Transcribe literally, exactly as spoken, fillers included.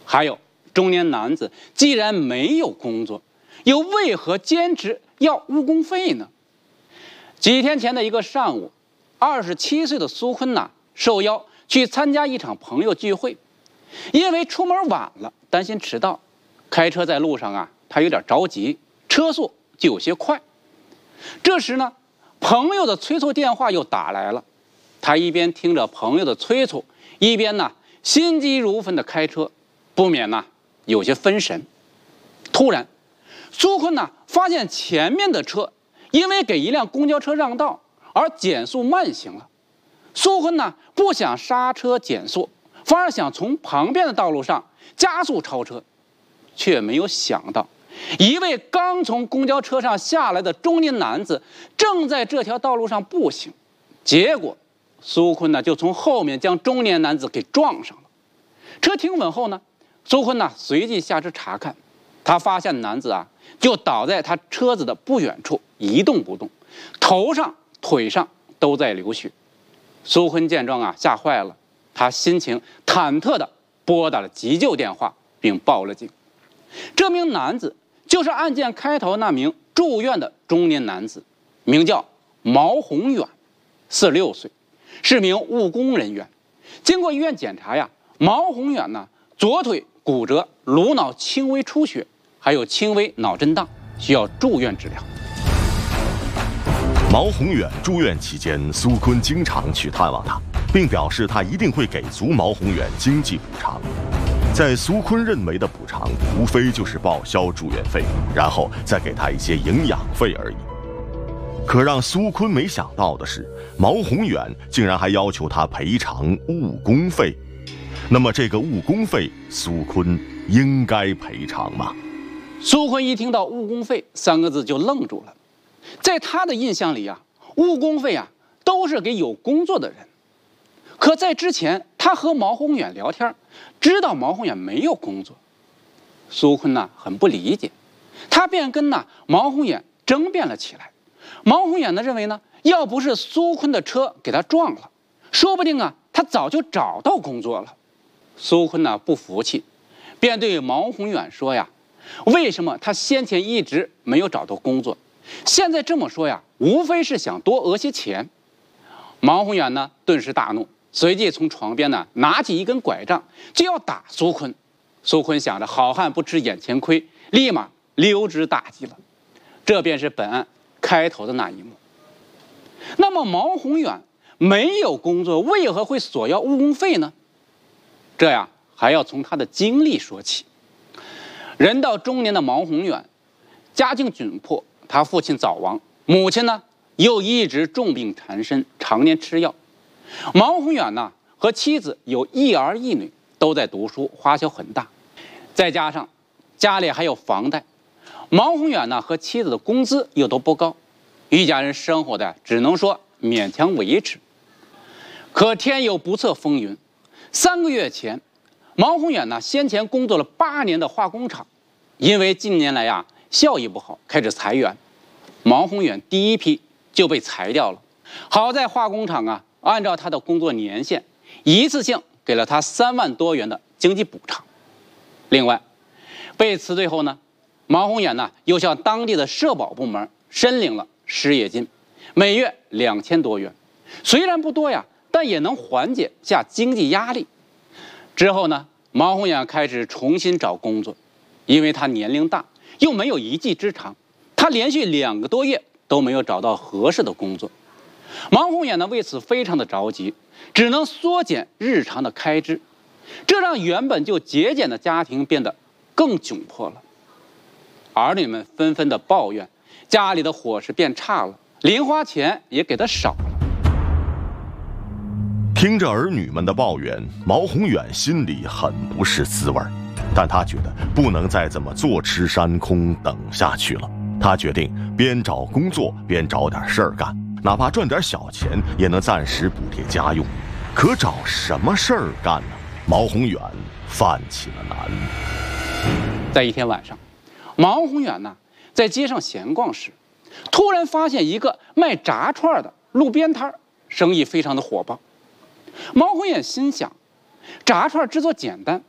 还有中年男子既然没有工作，又为何坚持要误工费呢？几天前的一个上午，二十七岁的苏坤呐，受邀去参加一场朋友聚会，因为出门晚了，担心迟到，开车在路上啊，他有点着急，车速就有些快。这时呢，朋友的催促电话又打来了，他一边听着朋友的催促，一边呢心急如焚的开车，不免呢有些分神。突然，苏坤呢发现前面的车因为给一辆公交车让道而减速慢行了。苏坤呢不想刹车减速，反而想从旁边的道路上加速超车，却没有想到一位刚从公交车上下来的中年男子正在这条道路上步行，结果苏坤呢就从后面将中年男子给撞上了。车停稳后呢，苏坤呢随即下车查看，他发现男子啊就倒在他车子的不远处一动不动，头上腿上都在流血。苏坤见状啊吓坏了，他心情忐忑地拨打了急救电话并报了警。这名男子就是案件开头那名住院的中年男子，名叫毛宏远，四十六岁，是名务工人员。经过医院检查呀，毛宏远呢左腿骨折，颅脑轻微出血，还有轻微脑震荡，需要住院治疗。 毛宏远住院期间，苏坤经常去探望他，并表示他一定会给足毛宏远经济补偿。在苏坤认为的补偿，无非就是报销住院费，然后再给他一些营养费而已。可让苏坤没想到的是，毛宏远竟然还要求他赔偿误工费。那么这个误工费，苏坤应该赔偿吗？ 苏坤一听到误工费三个字就愣住了。在他的印象里啊，误工费啊都是给有工作的人。可在之前，他和毛宏远聊天，知道毛宏远没有工作。苏坤呢很不理解，他便跟呢毛宏远争辩了起来。毛宏远呢认为呢，要不是苏坤的车给他撞了，说不定啊他早就找到工作了。苏坤呢不服气，便对毛宏远说呀，为什么他先前一直没有找到工作，现在这么说呀，无非是想多讹些钱。毛宏远呢顿时大怒，随即从床边呢拿起一根拐杖就要打苏坤。苏坤想着好汉不吃眼前亏，立马溜之大吉了。这便是本案开头的那一幕。那么毛宏远没有工作，为何会索要误工费呢？这呀还要从他的经历说起。人到中年的毛宏远家境窘迫，他父亲早亡，母亲呢又一直重病缠身，常年吃药。毛宏远呢和妻子有一儿一女，都在读书，花销很大，再加上家里还有房贷，毛宏远呢和妻子的工资又都不高，一家人生活的只能说勉强维持。可天有不测风云，三个月前，毛宏远呢先前工作了八年的化工厂，因为近年来呀效益不好，开始裁员，毛宏远第一批就被裁掉了。好在化工厂啊按照他的工作年限，一次性给了他三万多元的经济补偿。另外，被辞退后呢，毛宏远呢又向当地的社保部门申领了失业金，每月两千多元，虽然不多呀，但也能缓解下经济压力。之后呢，毛宏远开始重新找工作，因为他年龄大，又没有一技之长，他连续两个多月都没有找到合适的工作。毛宏远呢为此非常的着急，只能缩减日常的开支，这让原本就节俭的家庭变得更窘迫了。儿女们纷纷的抱怨，家里的伙食变差了，零花钱也给他少了。 听着儿女们的抱怨，毛宏远心里很不是滋味，但他觉得不能再这么坐吃山空等下去了。他决定边找工作边找点事儿干，哪怕赚点小钱也能暂时补贴家用。可找什么事儿干呢？毛宏远犯起了难。 在一天晚上，毛宏远呢在街上闲逛时，突然发现一个卖炸串的路边摊，生意非常的火爆。毛宏远心想，炸串制作简单，